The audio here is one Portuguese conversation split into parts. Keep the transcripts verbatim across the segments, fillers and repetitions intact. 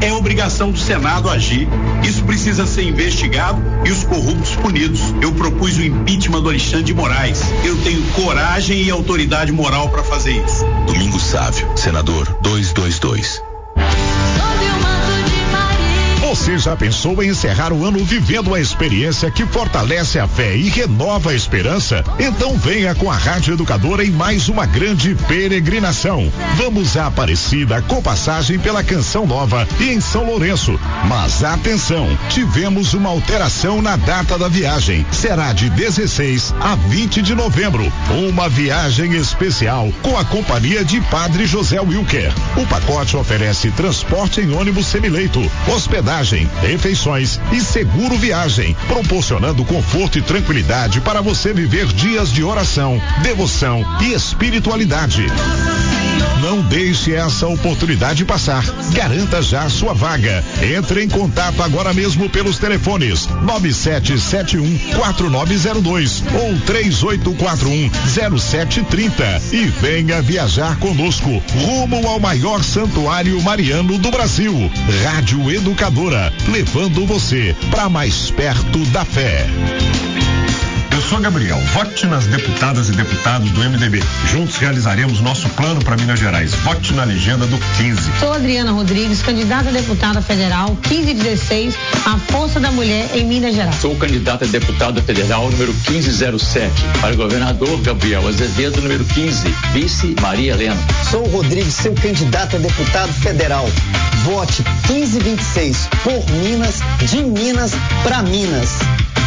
É obrigação do Senado agir. Isso precisa ser investigado e os corruptos punidos. Eu propus o impeachment do Alexandre de Moraes. Eu tenho coragem e autoridade moral para fazer isso. Domingos Sávio, senador duzentos e vinte e dois. Você já pensou em encerrar o ano vivendo a experiência que fortalece a fé e renova a esperança? Então venha com a Rádio Educadora em mais uma grande peregrinação. Vamos a Aparecida com passagem pela Canção Nova e em São Lourenço. Mas atenção, tivemos uma alteração na data da viagem. Será de dezesseis a vinte de novembro. Uma viagem especial com a companhia de Padre José Wilker. O pacote oferece transporte em ônibus semileito, hospedagem, refeições e seguro viagem, proporcionando conforto e tranquilidade para você viver dias de oração, devoção e espiritualidade. Não deixe essa oportunidade passar. Garanta já sua vaga. Entre em contato agora mesmo pelos telefones nove sete sete um quatro nove zero dois ou três oito quatro um zero sete três zero e venha viajar conosco rumo ao maior santuário mariano do Brasil. Rádio Educadora, levando você para mais perto da fé. Eu sou Gabriel, vote nas deputadas e deputados do M D B. Juntos realizaremos nosso plano para Minas Gerais. Vote na legenda do quinze. Sou Adriana Rodrigues, candidata a deputada federal quinze dezesseis, a Força da Mulher em Minas Gerais. Sou candidata a deputada federal número quinze zero sete, para o governador Gabriel Azevedo, número quinze, vice Maria Helena. Sou Rodrigues, seu candidato a deputado federal. Vote quinze vinte e seis por Minas, de Minas para Minas.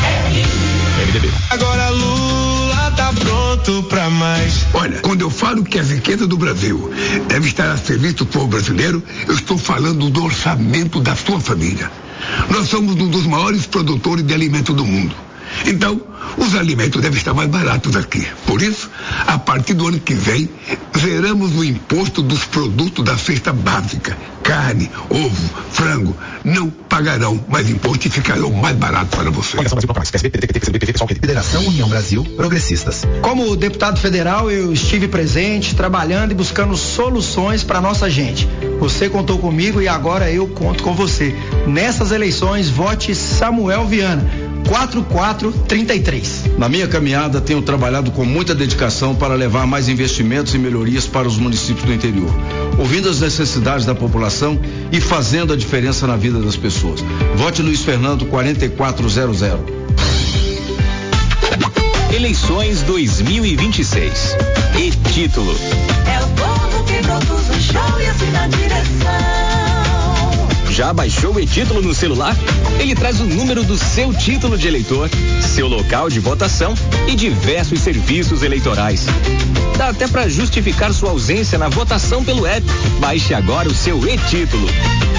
M D B. Agora Lula tá pronto pra mais. Olha, quando eu falo que a riqueza do Brasil deve estar a serviço do povo brasileiro, eu estou falando do orçamento da sua família. Nós somos um dos maiores produtores de alimentos do mundo. Então, os alimentos devem estar mais baratos aqui. Por isso, a partir do ano que vem, zeramos o imposto dos produtos da cesta básica. Carne, ovo, frango, não pagarão mais imposto e ficarão mais baratos para você. Federação União Brasil Progressistas. Como deputado federal, eu estive presente, trabalhando e buscando soluções para nossa gente. Você contou comigo e agora eu conto com você. Nessas eleições, vote Samuel Viana. quatro quatro três três. Na minha caminhada, tenho trabalhado com muita dedicação para levar mais investimentos e melhorias para os municípios do interior, ouvindo as necessidades da população e fazendo a diferença na vida das pessoas. Vote Luiz Fernando quatro quatro zero zero. Eleições dois mil e vinte e seis. E título: é o povo que produz o show e assina a direção. Já baixou o e-título no celular? Ele traz o número do seu título de eleitor, seu local de votação e diversos serviços eleitorais. Dá até para justificar sua ausência na votação pelo app. Baixe agora o seu e-título.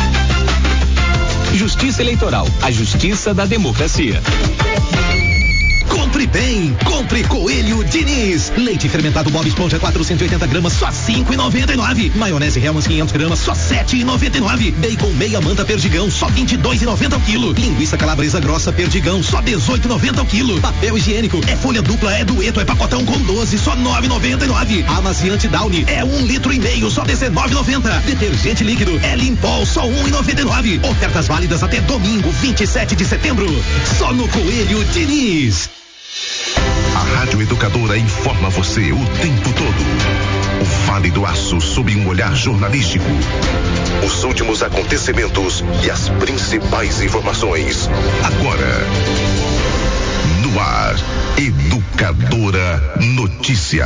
Justiça Eleitoral, a justiça da democracia. Compre bem, compre Coelho Diniz. Leite fermentado Bob Esponja quatrocentos e oitenta gramas, só cinco e noventa e nove. Maionese Hellmann's quinhentos gramas, só sete e noventa e nove. Bacon meia manta Perdigão, só vinte e dois e noventa ao quilo. Linguiça calabresa grossa Perdigão, só dezoito e noventa ao quilo. Papel higiênico é folha dupla, é dueto, é pacotão com doze, só nove e noventa e nove. Amaciante Downy é um litro e meio, só dezenove e noventa. Detergente líquido é Limpol, só um e noventa e nove. Ofertas válidas até domingo, vinte e sete de setembro. Só no Coelho Diniz. A Rádio Educadora informa você o tempo todo. O Vale do Aço sob um olhar jornalístico. Os últimos acontecimentos e as principais informações. Agora, no ar, Educadora Notícia.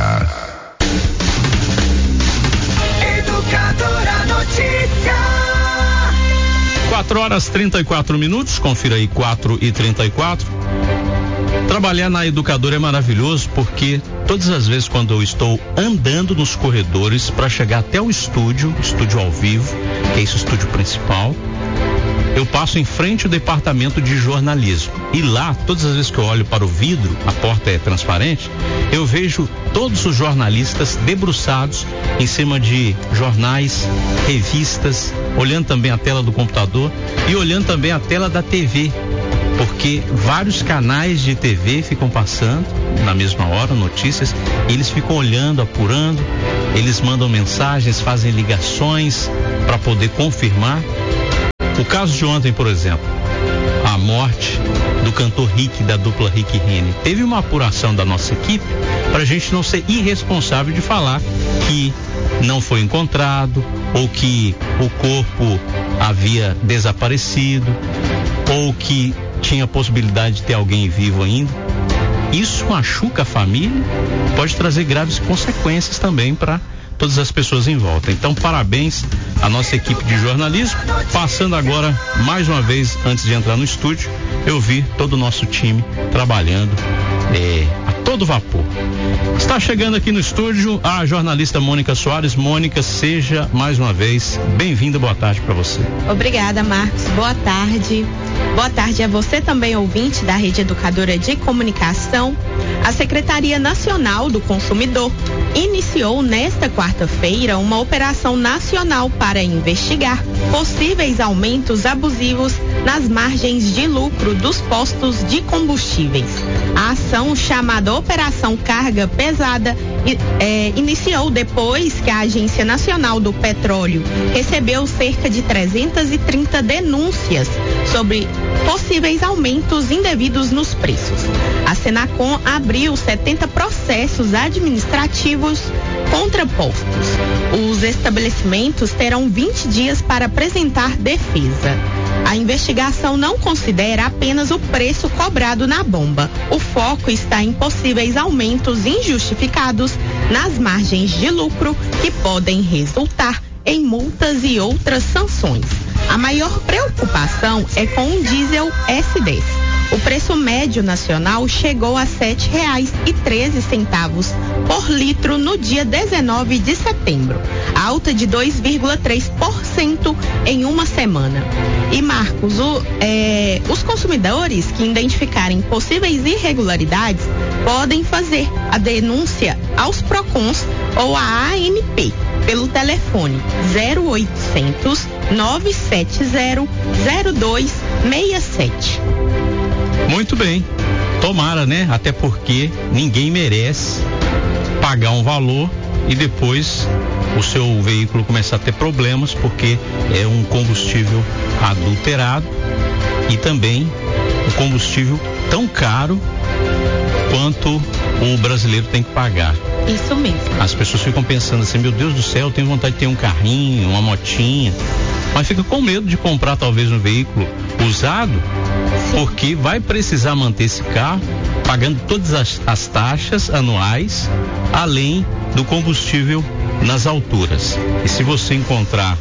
Educadora Notícia. quatro horas trinta e quatro minutos, confira aí quatro e trinta e quatro. Trabalhar na Educadora é maravilhoso porque todas as vezes quando eu estou andando nos corredores para chegar até o estúdio, estúdio ao vivo, que é esse estúdio principal, eu passo em frente ao departamento de jornalismo. E lá, todas as vezes que eu olho para o vidro, a porta é transparente, eu vejo todos os jornalistas debruçados em cima de jornais, revistas, olhando também a tela do computador e olhando também a tela da T V. Porque vários canais de T V ficam passando na mesma hora notícias, e eles ficam olhando, apurando, eles mandam mensagens, fazem ligações para poder confirmar. O caso de ontem, por exemplo, a morte do cantor Rick, da dupla Rick e Rene. Teve uma apuração da nossa equipe para a gente não ser irresponsável de falar que não foi encontrado, ou que o corpo havia desaparecido, ou que tinha possibilidade de ter alguém vivo ainda. Isso machuca a família, pode trazer graves consequências também para todas as pessoas em volta. Então, parabéns à nossa equipe de jornalismo. Passando agora, mais uma vez, antes de entrar no estúdio, eu vi todo o nosso time trabalhando é, a todo vapor. Está chegando aqui no estúdio a jornalista Mônica Soares. Mônica, seja mais uma vez bem-vinda, boa tarde para você. Obrigada, Marcos, boa tarde. Boa tarde a você também, ouvinte da Rede Educadora de Comunicação. A Secretaria Nacional do Consumidor iniciou nesta quarta-feira uma operação nacional para investigar possíveis aumentos abusivos nas margens de lucro dos postos de combustíveis. A ação, chamada Operação Carga Pesada, é, iniciou depois que a Agência Nacional do Petróleo recebeu cerca de trezentas e trinta denúncias sobre possíveis aumentos indevidos nos preços. A Senacom abriu setenta processos administrativos contrapostos. Os estabelecimentos terão vinte dias para apresentar defesa. A investigação não considera apenas o preço cobrado na bomba. O foco está em possíveis aumentos injustificados nas margens de lucro que podem resultar em multas e outras sanções. A maior preocupação é com o diesel S dez. O preço médio nacional chegou a sete reais e treze centavos por litro no dia dezenove de setembro, alta de dois vírgula três por cento em uma semana. E Marcos, o, é, os consumidores que identificarem possíveis irregularidades podem fazer a denúncia aos PROCONs ou à A N P pelo telefone zero oitocentos, nove sete zero, zero dois seis sete. Muito bem, tomara, né? Até porque ninguém merece pagar um valor e depois o seu veículo começar a ter problemas porque é um combustível adulterado e também o combustível tão caro quanto o brasileiro tem que pagar. Isso mesmo. As pessoas ficam pensando assim, meu Deus do céu, eu tenho vontade de ter um carrinho, uma motinha, mas fica com medo de comprar talvez um veículo usado, porque vai precisar manter esse carro pagando todas as, as taxas anuais, além do combustível nas alturas. E se você encontrar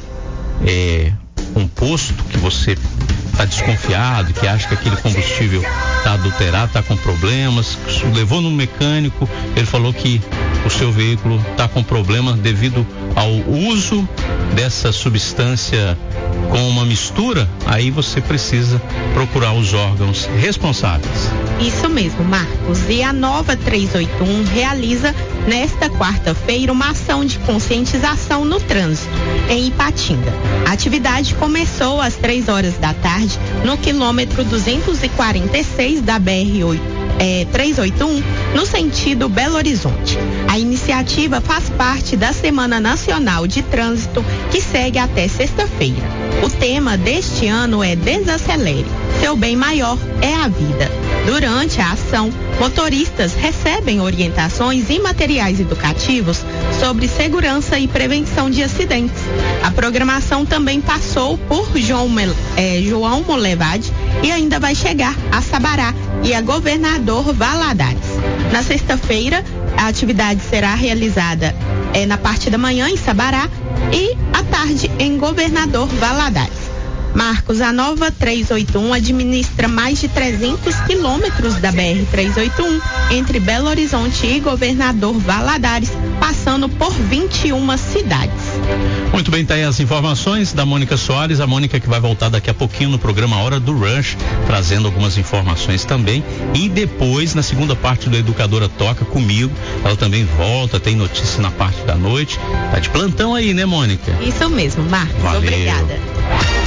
é, um posto que você está desconfiado, que acha que aquele combustível está adulterado, está com problemas, levou no mecânico, ele falou que o seu veículo está com problema devido ao uso dessa substância com uma mistura, aí você precisa procurar os órgãos responsáveis. Isso mesmo, Marcos. E a Nova trezentos e oitenta e um realiza nesta quarta-feira uma ação de conscientização no trânsito em Ipatinga. A atividade começou às três horas da tarde no quilômetro duzentos e quarenta e seis da B R oito. É, trezentos e oitenta e um, no sentido Belo Horizonte. A iniciativa faz parte da Semana Nacional de Trânsito, que segue até sexta-feira. O tema deste ano é Desacelere. Seu bem maior é a vida. Durante a ação, motoristas recebem orientações e materiais educativos sobre segurança e prevenção de acidentes. A programação também passou por João, é, João Molevade e ainda vai chegar a Sabará e a Governador Valadares. Na sexta-feira, a atividade será realizada é, na parte da manhã em Sabará e à tarde em Governador Valadares. Marcos, a Nova trezentos e oitenta e um administra mais de trezentos quilômetros da B R trezentos e oitenta e um entre Belo Horizonte e Governador Valadares, passando por vinte e uma cidades. Muito bem, tá aí as informações da Mônica Soares, a Mônica que vai voltar daqui a pouquinho no programa Hora do Rush, trazendo algumas informações também, e depois na segunda parte do Educadora Toca comigo, ela também volta, tem notícia na parte da noite, tá de plantão aí, né, Mônica? Isso mesmo, Marcos. Valeu. Obrigada.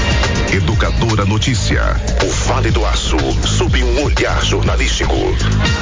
Educadora Notícia. O Vale do Aço, sob um olhar jornalístico.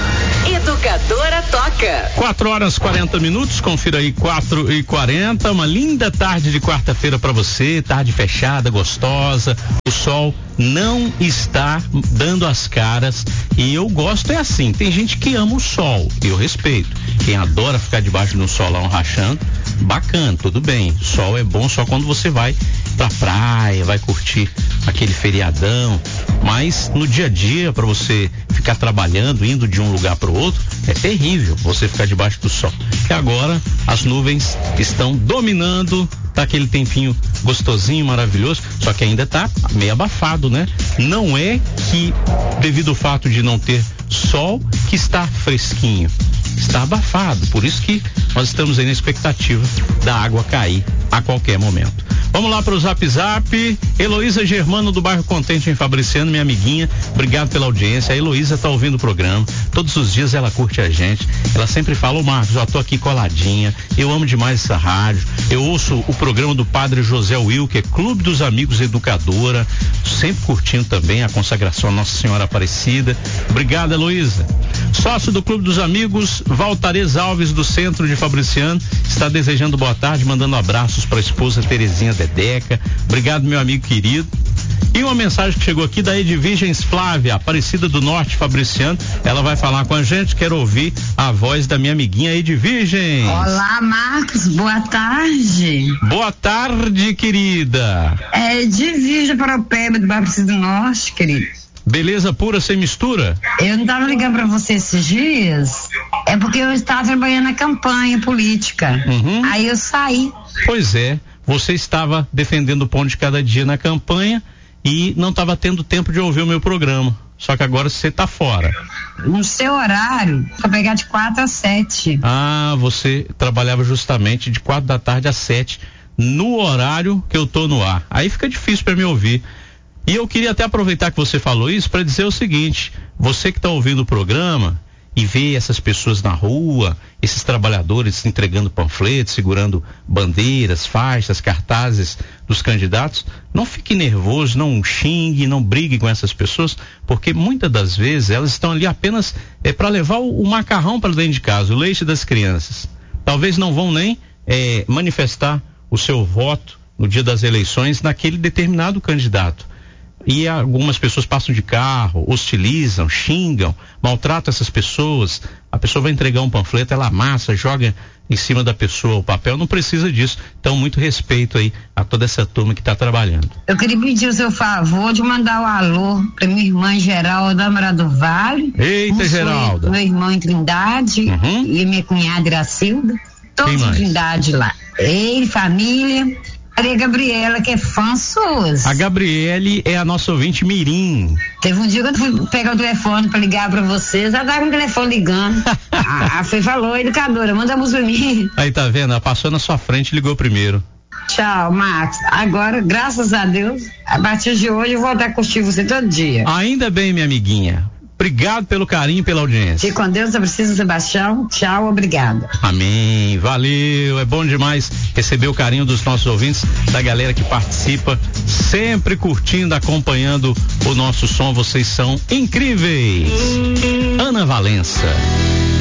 Educadora Toca. quatro horas quarenta minutos, confira aí quatro e quarenta, uma linda tarde de quarta-feira para você, tarde fechada, gostosa, o sol não está dando as caras e eu gosto é assim, tem gente que ama o sol, eu respeito, quem adora ficar debaixo do solão rachando, bacana, tudo bem, sol é bom só quando você vai pra praia, vai curtir aquele feriadão, mas no dia a dia, para você ficar trabalhando, indo de um lugar para o outro, é terrível você ficar debaixo do sol. E agora as nuvens estão dominando, tá aquele tempinho gostosinho, maravilhoso, só que ainda tá meio abafado, né? Não é que devido ao fato de não ter sol que está fresquinho, está abafado, por isso que nós estamos aí na expectativa da água cair a qualquer momento. Vamos lá para o Zap Zap. Heloísa Germano do bairro Contente em Fabriciano, minha amiguinha, obrigado pela audiência. A Heloísa tá ouvindo o programa, todos os dias ela curte a gente, ela sempre fala, ô Marcos, já tô aqui coladinha, eu amo demais essa rádio, eu ouço o programa do Padre José Wilker, Clube dos Amigos Educadora, sempre curtindo também a consagração à Nossa Senhora Aparecida. Obrigado, Heloísa. Sócio do Clube dos Amigos, Valtarez Alves do Centro de Fabriciano, está desejando boa tarde, mandando abraços para a esposa Terezinha Dedeca. Obrigado, meu amigo querido. E uma mensagem que chegou aqui da Edvigens Flávia, Aparecida do Norte, Fabriciano. Ela vai falar com a gente, quero ouvir a voz da minha amiguinha Edvigens. Olá, Marcos, boa tarde. Boa tarde, querida. É Edviges Propébio do Aparecida do Norte, querido. Beleza pura, sem mistura? Eu não tava ligando pra você esses dias, é porque eu estava trabalhando na campanha política. Uhum. Aí eu saí. Pois é, você estava defendendo o pão de cada dia na campanha e não estava tendo tempo de ouvir o meu programa. Só que agora você está fora. No seu horário, pra pegar de quatro às sete. Ah, você trabalhava justamente de quatro da tarde às sete, no horário que eu tô no ar. Aí fica difícil para me ouvir. E eu queria até aproveitar que você falou isso para dizer o seguinte, você que está ouvindo o programa e vê essas pessoas na rua, esses trabalhadores entregando panfletos, segurando bandeiras, faixas, cartazes dos candidatos, não fique nervoso, não xingue, não brigue com essas pessoas, porque muitas das vezes elas estão ali apenas é, para levar o, o macarrão para dentro de casa, o leite das crianças. Talvez não vão nem é, manifestar o seu voto no dia das eleições naquele determinado candidato. E algumas pessoas passam de carro, hostilizam, xingam, maltratam essas pessoas. A pessoa vai entregar um panfleto, ela amassa, joga em cima da pessoa o papel, não precisa disso. Então, muito respeito aí a toda essa turma que está trabalhando. Eu queria pedir o seu favor de mandar o alô para minha irmã Geralda Amara do Vale. Eita, Geralda. Meu irmão em Trindade, uhum. E minha cunhada Iracilda, todos em Trindade lá. Ele, família. Maria Gabriela, que é fã sua. A Gabriele é a nossa ouvinte mirim. Teve um dia que eu fui pegar o telefone pra ligar pra vocês, ela tava com o telefone ligando. a, a Fê falou, educadora, manda a música pra mim. Aí tá vendo, ela passou na sua frente e ligou primeiro. Tchau, Marcos. Agora, graças a Deus, a partir de hoje eu vou estar curtir você todo dia. Ainda bem, minha amiguinha. Obrigado pelo carinho e pela audiência. Fique com Deus, eu preciso, Sebastião. Tchau, obrigada. Amém, valeu, é bom demais receber o carinho dos nossos ouvintes, da galera que participa, sempre curtindo, acompanhando o nosso som, vocês são incríveis. Ana Valença.